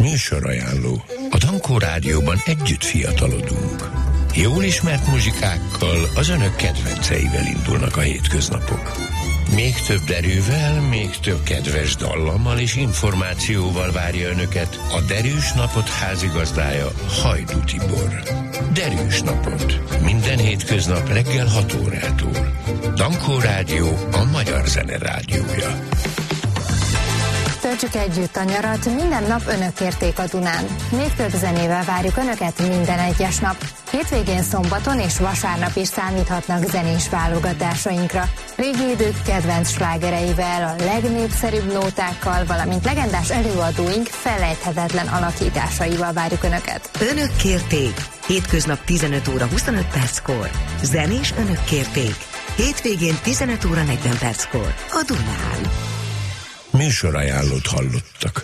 Műsorajánló. A Dankó Rádióban együtt fiatalodunk. Jól ismert muzsikákkal, az önök kedvenceivel indulnak a hétköznapok. Még több erővel, még több kedves dallammal és információval várja önöket a Derűs Napot házigazdája, Hajdú Tibor. Derűs Napot. Minden hétköznap reggel 6 órától. Dankó Rádió, a magyar zene rádiója. Töltsük együtt a nyarat, minden nap önök érték a Dunán. Még több zenével várjuk önöket minden egyes nap. Hétvégén, szombaton és vasárnap is számíthatnak zenés válogatásainkra. Régi idők kedvenc slágereivel, a legnépszerűbb nótákkal, valamint legendás előadóink felejthetetlen alakításaival várjuk önöket. Önök kérték. Hétköznap 15 óra 25 perckor. Zenés önök kérték. Hétvégén 15 óra 40 perckor. A Dunán. Műsorajánlót hallottak.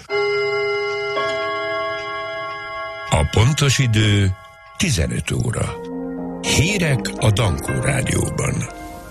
A pontos idő 15 óra. Hírek a Dankó Rádióban.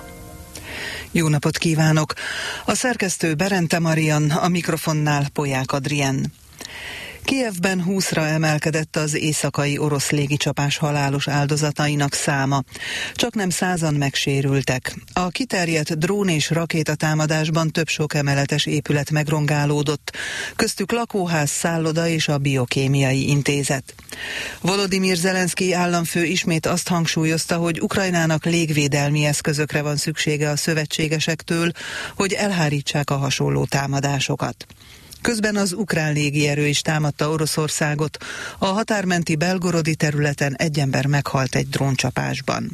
Jó napot kívánok! A szerkesztő Berente Marian, a mikrofonnál Polyák Adrien. Kijevben 20-ra emelkedett az éjszakai orosz légicsapás halálos áldozatainak száma. Csaknem 100-an megsérültek. A kiterjedt drón és rakétatámadásban több sok emeletes épület megrongálódott, köztük lakóház, szálloda és a biokémiai intézet. Volodymyr Zelenszkij államfő ismét azt hangsúlyozta, hogy Ukrajnának légvédelmi eszközökre van szüksége a szövetségesektől, hogy elhárítsák a hasonló támadásokat. Közben az ukrán légierő is támadta Oroszországot. A határmenti Belgorodi területen egy ember meghalt egy dróncsapásban.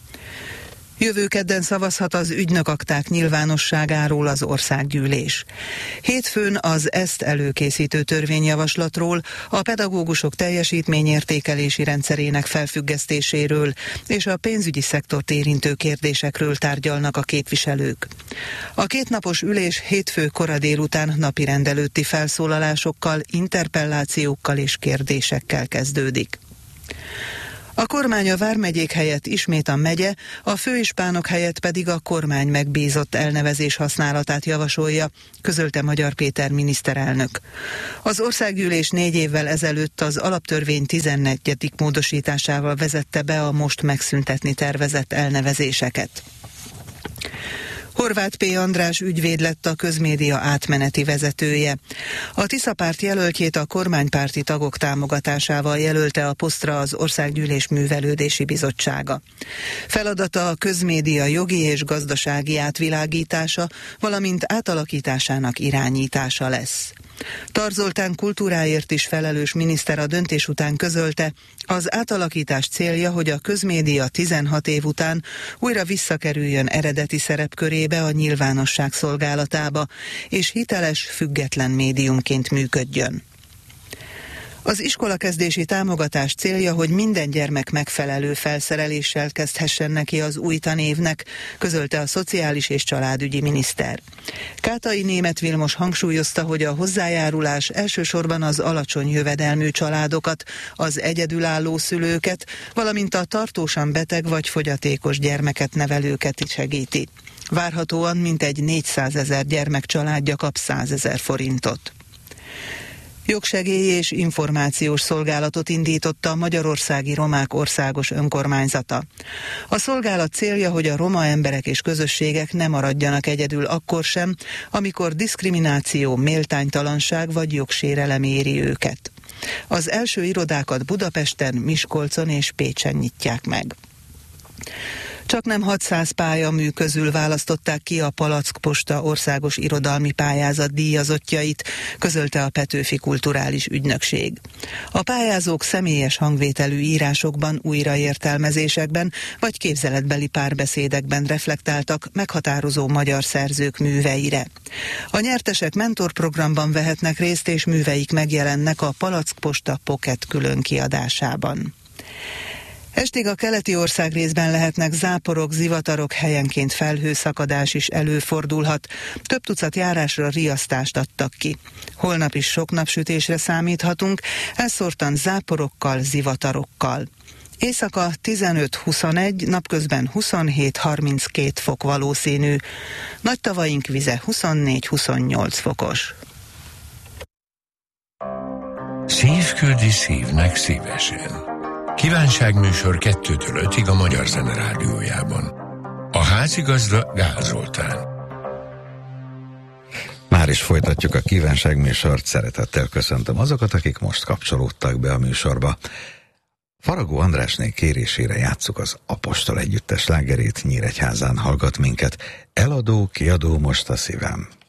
Jövő kedden szavazhat az ügynökakták nyilvánosságáról az országgyűlés. Hétfőn az ezt előkészítő törvényjavaslatról, a pedagógusok teljesítményértékelési rendszerének felfüggesztéséről és a pénzügyi szektort érintő kérdésekről tárgyalnak a képviselők. A kétnapos ülés hétfő kora délután napirend előtti felszólalásokkal, interpellációkkal és kérdésekkel kezdődik. A kormány a vármegyék helyett ismét a megye, a főispánok helyett pedig a kormány megbízott elnevezés használatát javasolja, közölte Magyar Péter miniszterelnök. Az országgyűlés 4 évvel ezelőtt az alaptörvény 14. módosításával vezette be a most megszüntetni tervezett elnevezéseket. Horváth P. András ügyvéd lett a közmédia átmeneti vezetője. A Tisza párt jelöltjét a kormánypárti tagok támogatásával jelölte a posztra az Országgyűlés Művelődési Bizottsága. Feladata a közmédia jogi és gazdasági átvilágítása, valamint átalakításának irányítása lesz. Tar Zoltán kultúráért is felelős miniszter a döntés után közölte, az átalakítás célja, hogy a közmédia 16 év után újra visszakerüljön eredeti szerepkörébe, a nyilvánosság szolgálatába, és hiteles, független médiumként működjön. Az iskolakezdési támogatás célja, hogy minden gyermek megfelelő felszereléssel kezdhessen neki az új tanévnek, közölte a szociális és családügyi miniszter. Kátai Németh Vilmos hangsúlyozta, hogy a hozzájárulás elsősorban az alacsony jövedelmű családokat, az egyedülálló szülőket, valamint a tartósan beteg vagy fogyatékos gyermeket nevelőket is segíti. Várhatóan mintegy 400 000 gyermek családja kap 100 000 forintot. Jogsegély és információs szolgálatot indította a Magyarországi Romák Országos Önkormányzata. A szolgálat célja, hogy a roma emberek és közösségek ne maradjanak egyedül akkor sem, amikor diszkrimináció, méltánytalanság vagy jogsérelem éri őket. Az első irodákat Budapesten, Miskolcon és Pécsen nyitják meg. Csaknem 600 pályamű közül választották ki a Palackposta országos irodalmi pályázat díjazottjait, közölte a Petőfi Kulturális Ügynökség. A pályázók személyes hangvételű írásokban, újraértelmezésekben vagy képzeletbeli párbeszédekben reflektáltak meghatározó magyar szerzők műveire. A nyertesek mentorprogramban vehetnek részt, és műveik megjelennek a Palackposta Pocket külön kiadásában. Estig a keleti országrészben lehetnek záporok, zivatarok, helyenként felhőszakadás is előfordulhat. Több tucat járásra riasztást adtak ki. Holnap is sok napsütésre számíthatunk, elszórtan záporokkal, zivatarokkal. Éjszaka 15-21, napközben 27-32 fok valószínű. Nagy tavaink vize 24-28 fokos. Szív küldi szívnek szívesen. Kívánságműsor 2-től 5-ig a Magyar Zene Rádiójában. A házigazda Gál Zoltán. Már is folytatjuk a kívánságműsort, szeretettel köszöntöm azokat, akik most kapcsolódtak be a műsorba. Faragó Andrásné kérésére játsszuk az Apostol együttes slágerét, Nyíregyházán hallgat minket. Eladó, kiadó most a szívem.